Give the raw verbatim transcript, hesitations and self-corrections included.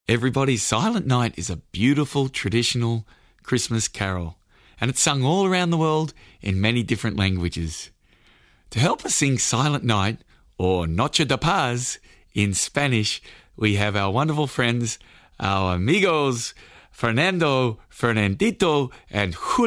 Everybody, Silent Night is a beautiful traditional Christmas carol, and it's sung all around the world in many different languages. To help us sing Silent Night, or Noche de Paz in Spanish, we have our wonderful friends, our amigos, Fernando, Fernandito, and Julio.